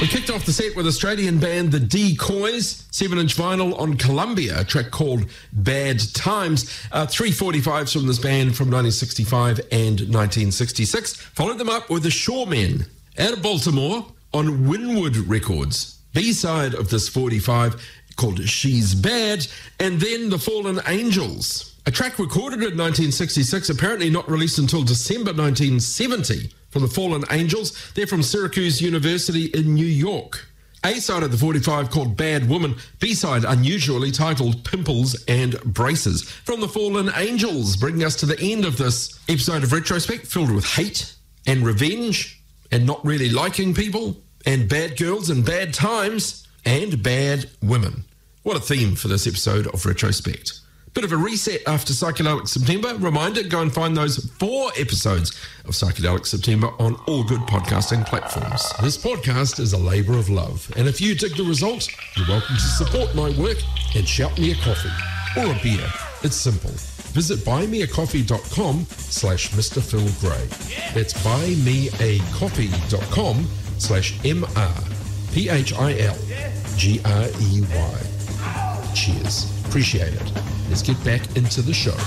We kicked off the set with Australian band The Decoys, 7-inch vinyl on Columbia, a track called Bad Times. 345s from this band from 1965 and 1966. Followed them up with the Shoremen out of Baltimore on Winwood Records. B-side of this 45 called She's Bad, and then the Fallen Angels, a track recorded in 1966, apparently not released until December 1970. From the Fallen Angels, they're from Syracuse University in New York. A-side of the 45 called Bad Woman, B-side unusually titled Pimples and Braces. From the Fallen Angels, bringing us to the end of this episode of Retrospect, filled with hate and revenge and not really liking people and bad girls and bad times and bad women. What a theme for this episode of Retrospect. Bit of a reset after Psychedelic September. Reminder, go and find those 4 episodes of Psychedelic September on all good podcasting platforms. This podcast is a labour of love, and if you dig the results, you're welcome to support my work and shout me a coffee or a beer. It's simple. Visit buymeacoffee.com/Mr. Phil Gray. That's buymeacoffee.com/MrPhilGrey. Cheers. Appreciate it. Let's get back into the show.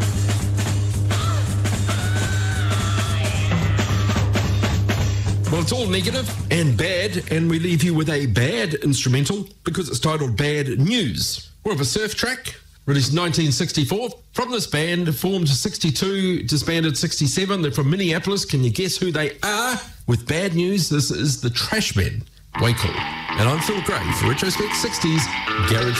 Well, it's all negative and bad, and we leave you with a bad instrumental because it's titled Bad News. More of a surf track, released 1964. From this band, formed 62, disbanded 67. They're from Minneapolis. Can you guess who they are? With Bad News, this is the Trashmen. Way cool. And I'm Phil Gray for Retrospect 60s Garage